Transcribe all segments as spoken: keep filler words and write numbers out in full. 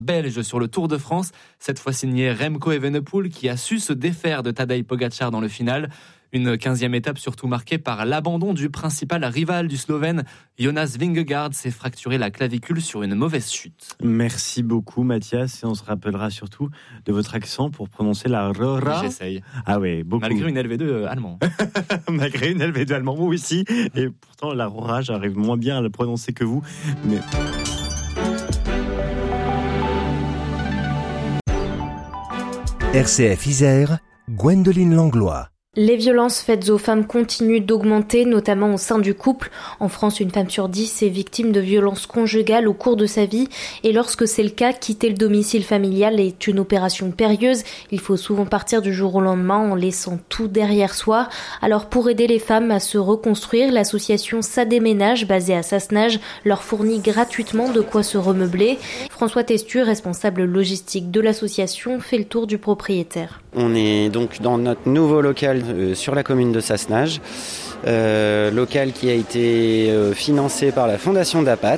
belge sur le Tour de France, cette fois signé Remco Evenepoel qui a su se défaire de Tadej Pogačar dans le final. Une quinzième étape surtout marquée par l'abandon du principal rival du Slovène. Jonas Vingegaard s'est fracturé la clavicule sur une mauvaise chute. Merci beaucoup Mathias, et on se rappellera surtout de votre accent pour prononcer la rora. J'essaye. Ah ouais, beaucoup. Malgré une L V deux allemand. Malgré une L V deux allemand, moi aussi. Et pourtant la rora, j'arrive moins bien à la prononcer que vous. Mais... R C F Isère, Gwendoline Langlois. Les violences faites aux femmes continuent d'augmenter, notamment au sein du couple. En France, une femme sur dix est victime de violences conjugales au cours de sa vie. Et lorsque c'est le cas, quitter le domicile familial est une opération périlleuse. Il faut souvent partir du jour au lendemain en laissant tout derrière soi. Alors pour aider les femmes à se reconstruire, l'association Ça déménage, basée à Sassenage, leur fournit gratuitement de quoi se remeubler. François Testu, responsable logistique de l'association, fait le tour du propriétaire. On est donc dans notre nouveau local euh, sur la commune de Sassenage, euh, local qui a été euh, financé par la fondation d'Apat.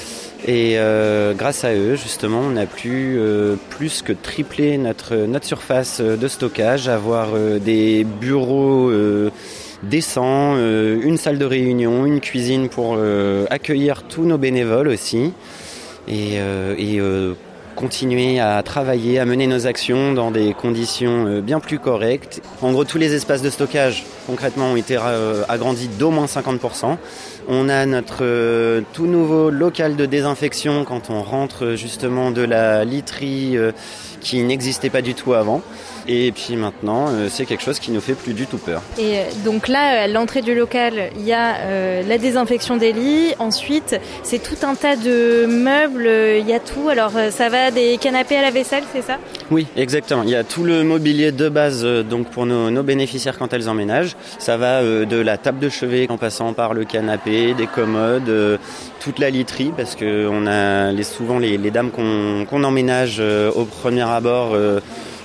Et euh, grâce à eux, justement, on a pu euh, plus que tripler notre, notre surface de stockage, avoir euh, des bureaux euh, décents, euh, une salle de réunion, une cuisine pour euh, accueillir tous nos bénévoles aussi. Et, euh, et euh, continuer à travailler, à mener nos actions dans des conditions bien plus correctes. En gros, tous les espaces de stockage, concrètement, ont été agrandis d'au moins cinquante pour cent. On a notre tout nouveau local de désinfection quand on rentre justement de la literie qui n'existait pas du tout avant. Et puis maintenant, c'est quelque chose qui nous fait plus du tout peur. Et donc là, à l'entrée du local, il y a euh, la désinfection des lits. Ensuite, c'est tout un tas de meubles, il y a tout. Alors ça va des canapés à la vaisselle, c'est ça ? Oui, exactement. Il y a tout le mobilier de base donc pour nos, nos bénéficiaires quand elles emménagent. Ça va euh, de la table de chevet en passant par le canapé, des commodes, euh, toute la literie, parce qu'on a les, souvent les, les dames qu'on, qu'on emménage euh, au premier abord. Euh,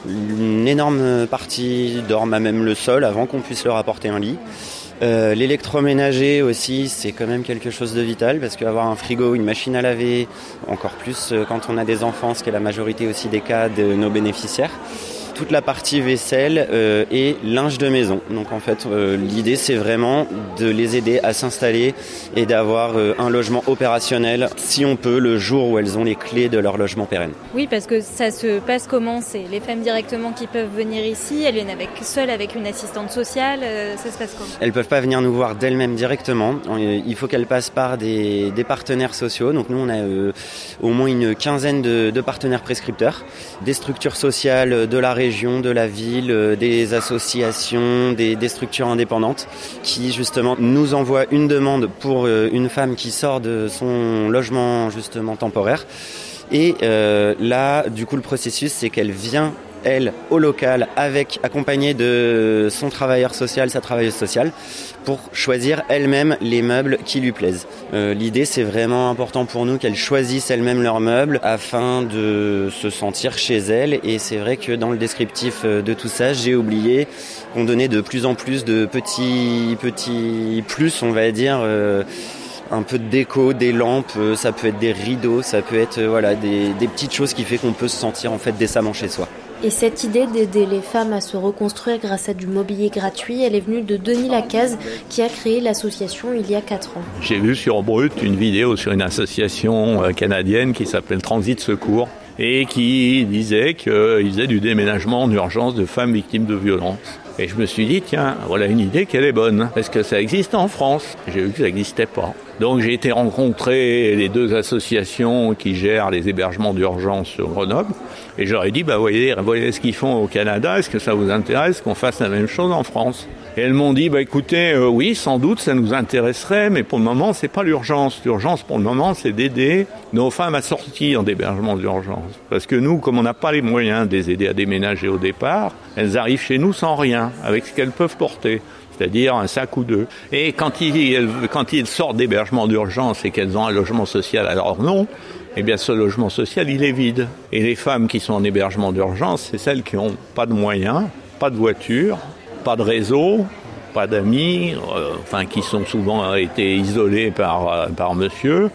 Une énorme partie dorment à même le sol avant qu'on puisse leur apporter un lit. Euh, l'électroménager aussi, c'est quand même quelque chose de vital parce qu'avoir un frigo, une machine à laver, encore plus quand on a des enfants, ce qui est la majorité aussi des cas de nos bénéficiaires. Toute la partie vaisselle euh, et linge de maison. Donc en fait, euh, l'idée c'est vraiment de les aider à s'installer et d'avoir euh, un logement opérationnel, si on peut, le jour où elles ont les clés de leur logement pérenne. Oui, parce que ça se passe comment ? C'est les femmes directement qui peuvent venir ici, elles viennent avec, seules avec une assistante sociale, euh, ça se passe comment ? Elles peuvent pas venir nous voir d'elles-mêmes directement. Il faut qu'elles passent par des, des partenaires sociaux. Donc nous, on a euh, au moins une quinzaine de, de partenaires prescripteurs, des structures sociales de la région, de la ville, des associations, des, des structures indépendantes qui justement nous envoient une demande pour une femme qui sort de son logement justement temporaire. Et euh, là, du coup, le processus, c'est qu'elle vient elle, au local, avec, accompagnée de son travailleur social, sa travailleuse sociale, pour choisir elle-même les meubles qui lui plaisent. Euh, l'idée, c'est vraiment important pour nous qu'elle choisisse elle-même leurs meubles afin de se sentir chez elle. Et c'est vrai que dans le descriptif de tout ça, j'ai oublié qu'on donnait de plus en plus de petits, petits plus, on va dire, euh, un peu de déco, des lampes, ça peut être des rideaux, ça peut être euh, voilà, des, des petites choses qui fait qu'on peut se sentir en fait décemment chez soi. Et cette idée d'aider les femmes à se reconstruire grâce à du mobilier gratuit, elle est venue de Denis Lacaze qui a créé l'association il y a quatre ans. J'ai vu sur Brut une vidéo sur une association canadienne qui s'appelle Transit Secours et qui disait qu'ils faisaient du déménagement en urgence de femmes victimes de violences. Et je me suis dit, tiens, voilà une idée qu'elle est bonne. Est-ce que ça existe en France ? J'ai vu que ça n'existait pas. Donc j'ai été rencontrer les deux associations qui gèrent les hébergements d'urgence sur Grenoble. Et j'aurais dit, bah voyez, voyez ce qu'ils font au Canada, est-ce que ça vous intéresse qu'on fasse la même chose en France ? Et elles m'ont dit, bah écoutez, euh, oui, sans doute, ça nous intéresserait, mais pour le moment, c'est pas l'urgence. L'urgence, pour le moment, c'est d'aider nos femmes à sortir d'hébergement d'urgence. Parce que nous, comme on n'a pas les moyens de les aider à déménager au départ, elles arrivent chez nous sans rien, avec ce qu'elles peuvent porter. C'est-à-dire un sac ou deux. Et quand ils, quand ils sortent d'hébergement d'urgence et qu'elles ont un logement social à leur nom, eh bien ce logement social, il est vide. Et les femmes qui sont en hébergement d'urgence, c'est celles qui n'ont pas de moyens, pas de voiture, pas de réseau, pas d'amis, euh, enfin qui sont souvent été isolées par, par monsieur,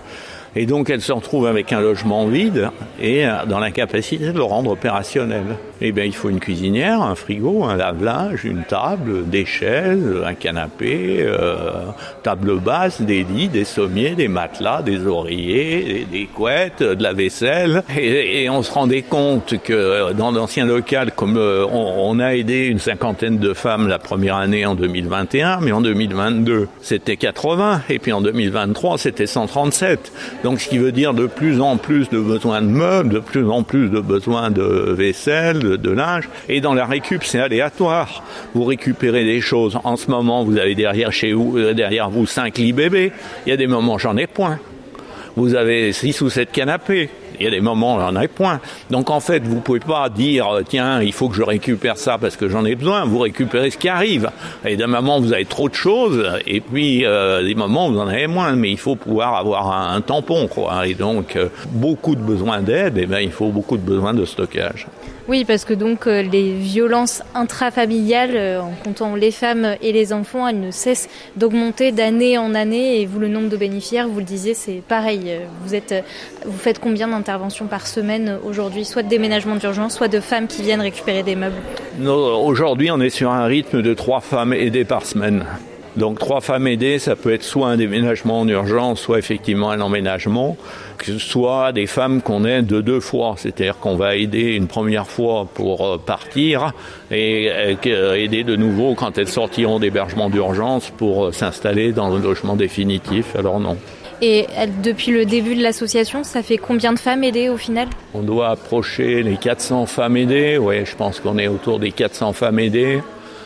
Et donc elle se retrouve avec un logement vide et dans l'incapacité de le rendre opérationnel. Eh bien il faut une cuisinière, un frigo, un lave-linge, une table, des chaises, un canapé, euh, table basse, des lits, des sommiers, des matelas, des oreillers, des, des couettes, de la vaisselle. Et, et on se rendait compte que dans l'ancien local, comme euh, on, on a aidé une cinquantaine de femmes la première année en deux mille vingt et un, mais en deux mille vingt-deux c'était quatre-vingts et puis en deux mille vingt-trois c'était cent trente-sept. Donc ce qui veut dire de plus en plus de besoins de meubles, de plus en plus de besoins de vaisselle, de, de linge. Et dans la récup, c'est aléatoire. Vous récupérez des choses. En ce moment, vous avez derrière chez vous, derrière vous cinq lits bébés. Il y a des moments, j'en ai point. Vous avez six ou sept canapés. Il y a des moments, j'en ai point. Donc en fait, vous pouvez pas dire, tiens, il faut que je récupère ça parce que j'en ai besoin. Vous récupérez ce qui arrive. Et d'un moment, vous avez trop de choses. Et puis, euh, des moments, vous en avez moins. Mais il faut pouvoir avoir un, un tampon, quoi. Et donc, euh, beaucoup de besoins d'aide, et ben, il faut beaucoup de besoins de stockage. Oui, parce que donc euh, les violences intrafamiliales, euh, en comptant les femmes et les enfants, elles ne cessent d'augmenter d'année en année. Et vous, le nombre de bénéficiaires, vous le disiez, c'est pareil. Vous êtes, vous faites combien d'interventions par semaine aujourd'hui, soit de déménagement d'urgence, soit de femmes qui viennent récupérer des meubles? No, aujourd'hui, on est sur un rythme de trois femmes aidées par semaine. Donc trois femmes aidées, ça peut être soit un déménagement en urgence, soit effectivement un emménagement, que ce soit des femmes qu'on aide de deux fois, c'est-à-dire qu'on va aider une première fois pour partir et aider de nouveau quand elles sortiront d'hébergement d'urgence pour s'installer dans le logement définitif. Alors non. Et depuis le début de l'association, ça fait combien de femmes aidées au final? On doit approcher les quatre cents femmes aidées, oui, je pense qu'on est autour des quatre cents femmes aidées.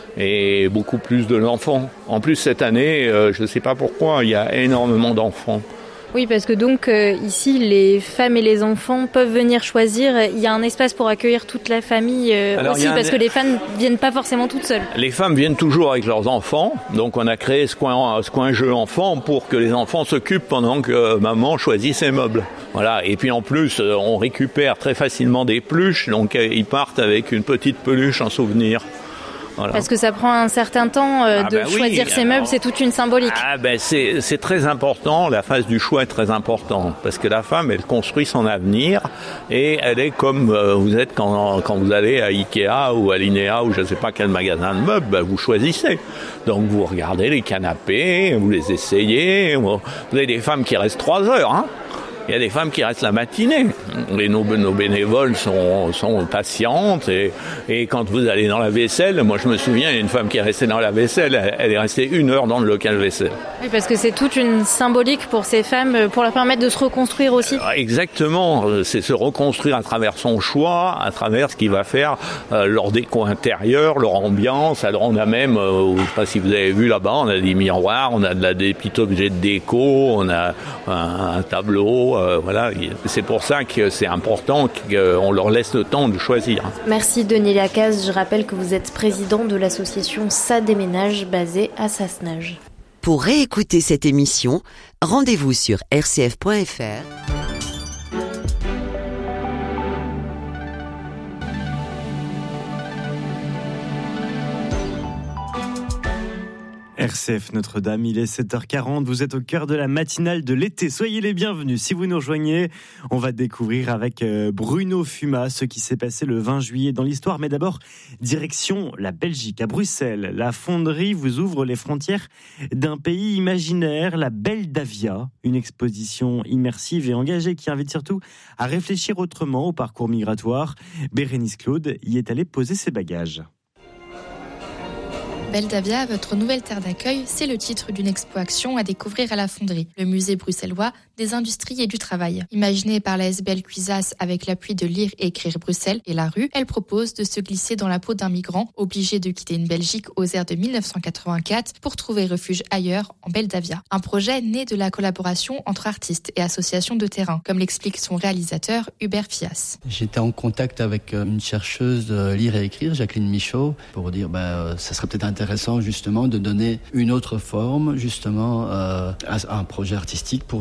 Et beaucoup plus de l'enfant. En plus, cette année, euh, je ne sais pas pourquoi, il y a énormément d'enfants. Oui, parce que donc euh, ici, les femmes et les enfants peuvent venir choisir. Il y a un espace pour accueillir toute la famille euh, Alors, aussi, un... parce que les femmes ne viennent pas forcément toutes seules. Les femmes viennent toujours avec leurs enfants. Donc on a créé ce coin, ce coin jeu enfant pour que les enfants s'occupent pendant que euh, maman choisit ses meubles. Voilà. Et puis en plus, euh, on récupère très facilement des peluches. Donc euh, ils partent avec une petite peluche en souvenir. Voilà. Parce que ça prend un certain temps euh, ah de ben choisir oui, ses meubles, c'est toute une symbolique. Ah ben c'est, c'est très important, la phase du choix est très importante, parce que la femme, elle construit son avenir, et elle est comme euh, vous êtes quand, quand vous allez à Ikea ou à Linea ou je ne sais pas quel magasin de meubles, ben vous choisissez. Donc vous regardez les canapés, vous les essayez, vous avez des femmes qui restent trois heures, hein. Il y a des femmes qui restent la matinée. Et nos, nos bénévoles sont, sont patientes. Et, et quand vous allez dans la vaisselle, moi je me souviens, il y a une femme qui est restée dans la vaisselle, elle, elle est restée une heure dans le local vaisselle. Oui, parce que c'est toute une symbolique pour ces femmes, pour leur permettre de se reconstruire aussi. Exactement, c'est se reconstruire à travers son choix, à travers ce qu'il va faire, euh, leur déco intérieur, leur ambiance. Alors on a même, euh, je ne sais pas si vous avez vu là-bas, on a des miroirs, on a de la, des petits objets de déco, on a un, un tableau. Euh, voilà, c'est pour ça que c'est important qu'on leur laisse le temps de choisir. Merci Denis Lacaze. Je rappelle que vous êtes président de l'association Ça Déménage basée à Sassenage. Pour réécouter cette émission, rendez-vous sur r c f point f r. R C F Notre-Dame, il est sept heures quarante, vous êtes au cœur de la matinale de l'été. Soyez les bienvenus. Si vous nous rejoignez, on va découvrir avec Bruno Fuma ce qui s'est passé le vingt juillet dans l'histoire. Mais d'abord, direction la Belgique, à Bruxelles. La fonderie vous ouvre les frontières d'un pays imaginaire, la Beldavia. Une exposition immersive et engagée qui invite surtout à réfléchir autrement au parcours migratoire. Bérénice Claude y est allée poser ses bagages. Beldavia, votre nouvelle terre d'accueil, c'est le titre d'une expo-action à découvrir à la Fonderie, le musée bruxellois des industries et du travail. Imaginée par la S B L Cuisas avec l'appui de Lire et Écrire Bruxelles et la rue, elle propose de se glisser dans la peau d'un migrant obligé de quitter une Belgique aux airs de mille neuf cent quatre-vingt-quatre pour trouver refuge ailleurs, en Beldavia. Un projet né de la collaboration entre artistes et associations de terrain, comme l'explique son réalisateur Hubert Fias. J'étais en contact avec une chercheuse de Lire et Écrire, Jacqueline Michaud, pour dire bah, ça serait peut-être intéressant intéressant justement de donner une autre forme justement euh, à un projet artistique pour parler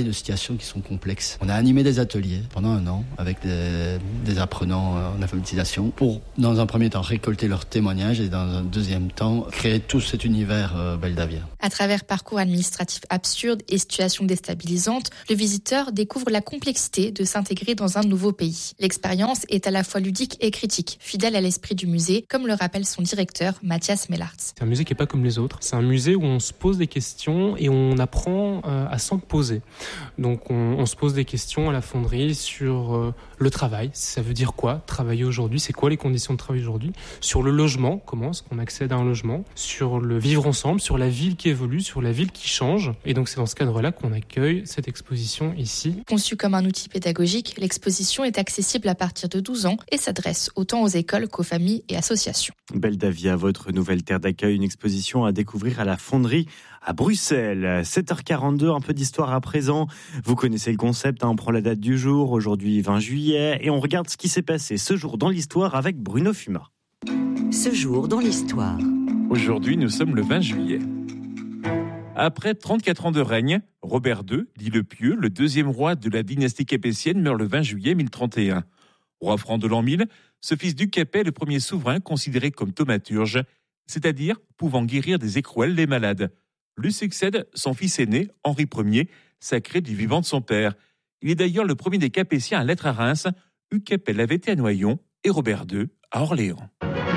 de situations qui sont complexes. On a animé des ateliers pendant un an avec des, des apprenants en alphabétisation pour, dans un premier temps, récolter leurs témoignages et dans un deuxième temps, créer tout cet univers euh, beldavien. À travers parcours administratifs absurdes et situations déstabilisantes, le visiteur découvre la complexité de s'intégrer dans un nouveau pays. L'expérience est à la fois ludique et critique, fidèle à l'esprit du musée, comme le rappelle son directeur, Mathias Mellartz. C'est un musée qui n'est pas comme les autres. C'est un musée où on se pose des questions et on apprend euh, à s'en poser. Donc on, on se pose des questions à la fonderie sur euh, le travail. Ça veut dire quoi, travailler aujourd'hui? C'est quoi les conditions de travail aujourd'hui? Sur le logement, comment est-ce qu'on accède à un logement? Sur le vivre ensemble, sur la ville qui évolue, sur la ville qui change. Et donc c'est dans ce cadre-là qu'on accueille cette exposition ici. Conçue comme un outil pédagogique, l'exposition est accessible à partir de douze ans et s'adresse autant aux écoles qu'aux familles et associations. Beldavia, votre nouvelle terre d'accueil, une exposition à découvrir à la Fonderie à Bruxelles. sept heures quarante-deux, un peu d'histoire à présent. Vous connaissez le concept, hein, on prend la date du jour, aujourd'hui vingt juillet, et on regarde ce qui s'est passé ce jour dans l'histoire avec Bruno Fumat. Ce jour dans l'histoire. Aujourd'hui, nous sommes le vingt juillet. Après trente-quatre ans de règne, Robert deux, dit le Pieux, le deuxième roi de la dynastie capétienne, meurt le vingt juillet mille trente et un. Roi franc de l'an mille, ce fils du Capet est le premier souverain considéré comme thaumaturge, c'est-à-dire pouvant guérir des écrouelles les malades. Lui succède son fils aîné, Henri Ier, sacré du vivant de son père. Il est d'ailleurs le premier des Capétiens à l'être à Reims, Hugues Capet l'avait été à Noyon et Robert deux à Orléans.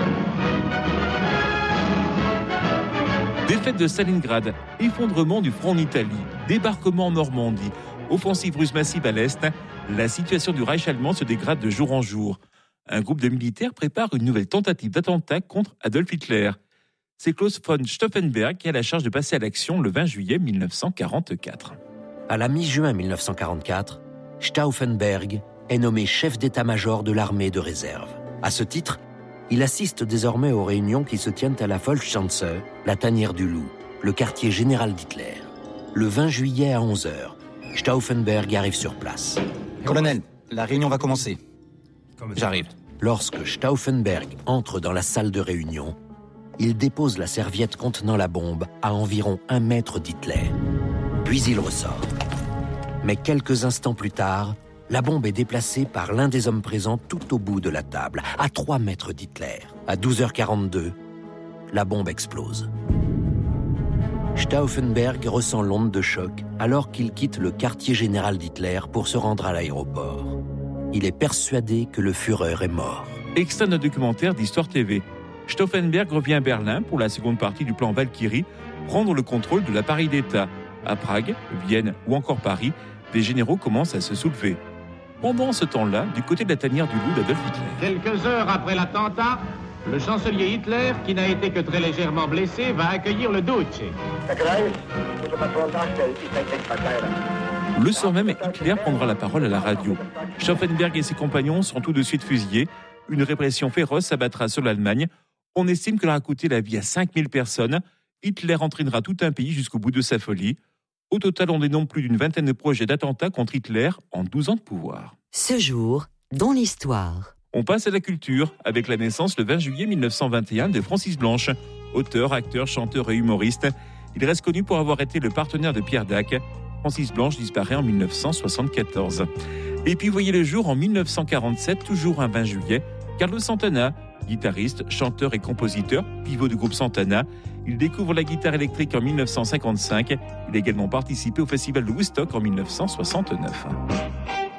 Défaite de Stalingrad, effondrement du front en Italie, débarquement en Normandie, offensive russe massive à l'Est, la situation du Reich allemand se dégrade de jour en jour. Un groupe de militaires prépare une nouvelle tentative d'attentat contre Adolf Hitler. C'est Klaus von Stauffenberg qui a la charge de passer à l'action le vingt juillet mille neuf cent quarante-quatre. À la mi-juin mille neuf cent quarante-quatre, Stauffenberg est nommé chef d'état-major de l'armée de réserve. À ce titre, il assiste désormais aux réunions qui se tiennent à la Volksschanze, la tanière du loup, le quartier général d'Hitler. Le vingt juillet à onze heures, Stauffenberg arrive sur place. Colonel, la réunion va commencer. J'arrive. Lorsque Stauffenberg entre dans la salle de réunion, il dépose la serviette contenant la bombe à environ un mètre d'Hitler. Puis il ressort. Mais quelques instants plus tard, la bombe est déplacée par l'un des hommes présents tout au bout de la table, à trois mètres d'Hitler. À douze heures quarante-deux, la bombe explose. Stauffenberg ressent l'onde de choc alors qu'il quitte le quartier général d'Hitler pour se rendre à l'aéroport. Il est persuadé que le Führer est mort. Extrait d'un documentaire d'Histoire T V. Stauffenberg revient à Berlin pour la seconde partie du plan Valkyrie, prendre le contrôle de l'appareil d'État. À Prague, Vienne ou encore Paris, des généraux commencent à se soulever. Pendant ce temps-là, du côté de la tanière du loup d'Adolf Hitler. Quelques heures après l'attentat, le chancelier Hitler, qui n'a été que très légèrement blessé, va accueillir le Duce. Le soir même, Hitler prendra la parole à la radio. Stauffenberg et ses compagnons seront tout de suite fusillés. Une répression féroce s'abattra sur l'Allemagne. On estime qu'elle aura coûté la vie à cinq mille personnes. Hitler entraînera tout un pays jusqu'au bout de sa folie. Au total, on dénombre plus d'une vingtaine de projets d'attentats contre Hitler en douze ans de pouvoir. Ce jour, dans l'histoire. On passe à la culture, avec la naissance le vingt juillet mille neuf cent vingt et un de Francis Blanche. Auteur, acteur, chanteur et humoriste, il reste connu pour avoir été le partenaire de Pierre Dac. Francis Blanche disparaît en mille neuf cent soixante-quatorze. Et puis voyez le jour en mille neuf cent quarante-sept, toujours un vingt juillet, Carlos Santana, guitariste, chanteur et compositeur, pivot du groupe Santana. Il découvre la guitare électrique en mille neuf cent cinquante-cinq. Il a également participé au festival de Woodstock en mille neuf cent soixante-neuf.